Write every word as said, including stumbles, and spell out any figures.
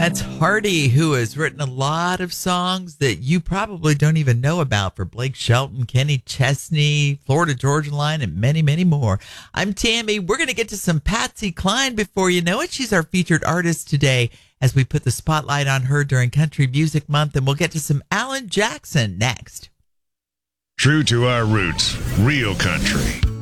That's Hardy, who has written a lot of songs that you probably don't even know about for Blake Shelton, Kenny Chesney, Florida Georgia Line, and many, many more. I'm Tammy. We're going to get to some Patsy Cline before you know it. She's our featured artist today as we put the spotlight on her during Country Music Month, and we'll get to some Alan Jackson next. True to our roots, real country.